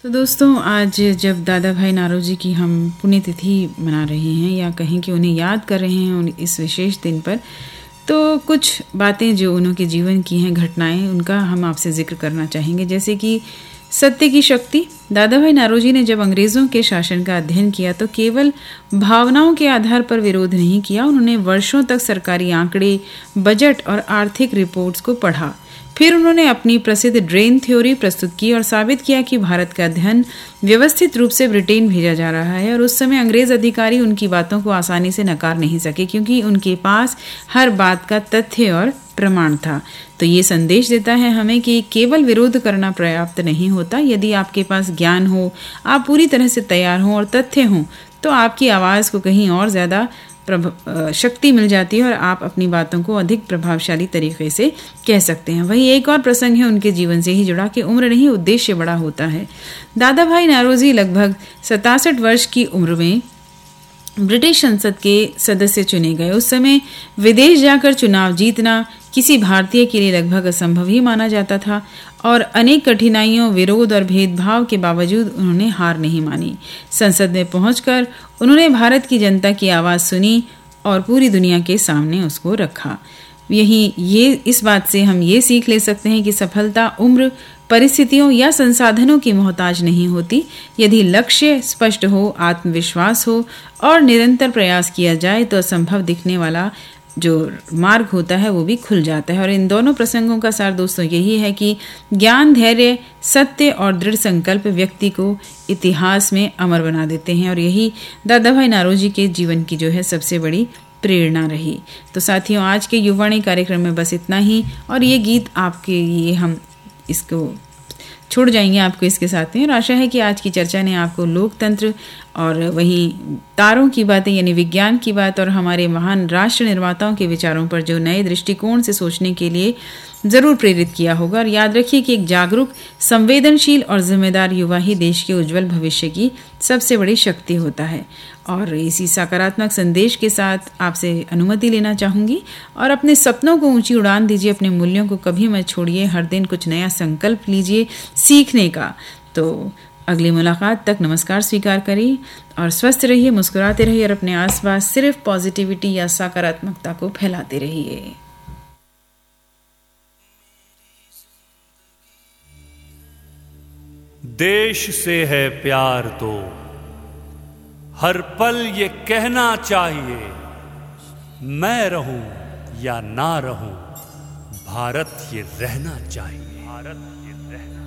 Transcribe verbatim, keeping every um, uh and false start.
तो दोस्तों, आज जब दादा भाई नारोजी की हम पुण्यतिथि मना रहे हैं या कहें कि उन्हें याद कर रहे हैं इस विशेष दिन पर, तो कुछ बातें जो उन्होंने जीवन की हैं, घटनाएं, उनका हम आपसे जिक्र करना चाहेंगे। जैसे कि सत्य की शक्ति। दादा भाई नारोजी ने जब अंग्रेज़ों के शासन का अध्ययन किया तो केवल भावनाओं के आधार पर विरोध नहीं किया, उन्होंने वर्षों तक सरकारी आंकड़े, बजट और आर्थिक रिपोर्ट्स को पढ़ा। फिर उन्होंने अपनी प्रसिद्ध ड्रेन थ्योरी प्रस्तुत की और साबित किया कि भारत का धन व्यवस्थित रूप से ब्रिटेन भेजा जा रहा है। और उस समय अंग्रेज अधिकारी उनकी बातों को आसानी से नकार नहीं सके, क्योंकि उनके पास हर बात का तथ्य और प्रमाण था। तो ये संदेश देता है हमें कि केवल विरोध करना पर्याप्त नहीं होता। यदि आपके पास ज्ञान हो, आप पूरी तरह से तैयार हों और तथ्य हों, तो आपकी आवाज़ को कहीं और ज़्यादा शक्ति मिल जाती है और आप अपनी बातों को अधिक प्रभावशाली तरीके से कह सकते हैं। वही एक और प्रसंग है उनके जीवन से ही जुड़ा कि उम्र नहीं, उद्देश्य बड़ा होता है। दादा भाई नारोजी लगभग सतासठ वर्ष की उम्र में ब्रिटिश संसद के सदस्य चुने गए। उस समय विदेश जाकर चुनाव जीतना किसी भारतीय के लिए लगभग असंभव ही माना जाता था और अनेक कठिनाइयों, विरोध और भेदभाव के बावजूद उन्होंने हार नहीं मानी। संसद में पहुंचकर उन्होंने भारत की जनता की आवाज़ सुनी और पूरी दुनिया के सामने उसको रखा। यही ये इस बात से हम ये सीख ले सकते हैं कि सफलता उम्र, परिस्थितियों या संसाधनों की मोहताज नहीं होती। यदि लक्ष्य स्पष्ट हो, आत्मविश्वास हो और निरंतर प्रयास किया जाए तो असंभव दिखने वाला जो मार्ग होता है वो भी खुल जाता है। और इन दोनों प्रसंगों का सार दोस्तों यही है कि ज्ञान, धैर्य, सत्य और दृढ़ संकल्प व्यक्ति को इतिहास में अमर बना देते हैं। और यही दादा भाई नारोजी के जीवन की जो है सबसे बड़ी प्रेरणा रही। तो साथियों, आज के युवाणी कार्यक्रम में बस इतना ही और ये गीत आपके लिए हम इसको छोड़ जाएंगे आपको इसके साथ में। और आशा है कि आज की चर्चा ने आपको लोकतंत्र और वही तारों की बातें यानी विज्ञान की बात और हमारे महान राष्ट्र निर्माताओं के विचारों पर जो नए दृष्टिकोण से सोचने के लिए ज़रूर प्रेरित किया होगा। और याद रखिए कि एक जागरूक, संवेदनशील और जिम्मेदार युवा ही देश के उज्जवल भविष्य की सबसे बड़ी शक्ति होता है। और इसी सकारात्मक संदेश के साथ आपसे अनुमति लेना चाहूँगी और अपने सपनों को ऊंची उड़ान दीजिए, अपने मूल्यों को कभी मत छोड़िए, हर दिन कुछ नया संकल्प लीजिए सीखने का। तो अगली मुलाकात तक नमस्कार स्वीकार करिए और स्वस्थ रहिए, मुस्कुराते रहिए और अपने आसपास सिर्फ पॉजिटिविटी या सकारात्मकता को फैलाते रहिए। देश से है प्यार तो हर पल ये कहना चाहिए, मैं रहूं या ना रहूं, भारत ये रहना चाहिए, भारत ये रहना